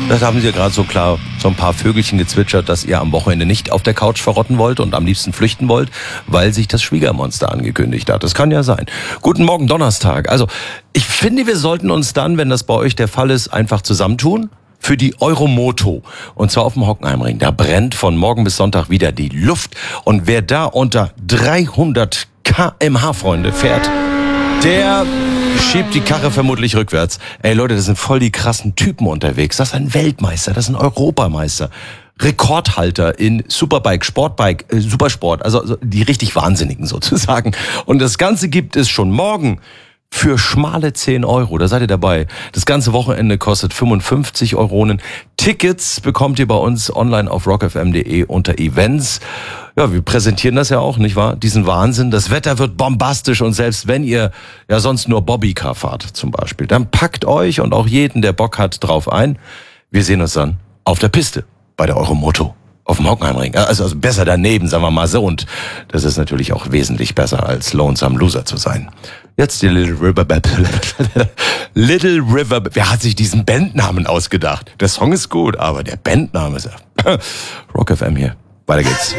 Das haben Sie ja gerade so klar, so ein paar Vögelchen gezwitschert, dass ihr am Wochenende nicht auf der Couch verrotten wollt und am liebsten flüchten wollt, weil sich das Schwiegermonster angekündigt hat. Das kann ja sein. Guten Morgen, Donnerstag. Also, ich finde, wir sollten uns dann, wenn das bei euch der Fall ist, einfach zusammentun für die Euromoto. Und zwar auf dem Hockenheimring. Da brennt von morgen bis Sonntag wieder die Luft. Und wer da unter 300 km/h, Freunde, fährt, der schiebt die Karre vermutlich rückwärts. Ey Leute, das sind voll die krassen Typen unterwegs. Das ist ein Weltmeister, das ist ein Europameister. Rekordhalter in Superbike, Sportbike, Supersport. Also die richtig Wahnsinnigen sozusagen. Und das Ganze gibt es schon morgen für schmale 10 Euro. Da seid ihr dabei. Das ganze Wochenende kostet 55 Euronen. Tickets bekommt ihr bei uns online auf rockfm.de unter Events. Ja, wir präsentieren das ja auch, nicht wahr? Diesen Wahnsinn. Das Wetter wird bombastisch und selbst wenn ihr ja sonst nur Bobbycar fahrt zum Beispiel, dann packt euch und auch jeden, der Bock hat, drauf ein. Wir sehen uns dann auf der Piste bei der Euromoto. Auf dem Hockenheimring. Also besser daneben, sagen wir mal so. Und das ist natürlich auch wesentlich besser, als Lonesome Loser zu sein. Jetzt die Little River. Little River. Wer hat sich diesen Bandnamen ausgedacht? Der Song ist gut, aber der Bandname ist ja Rock FM hier. Weiter geht's.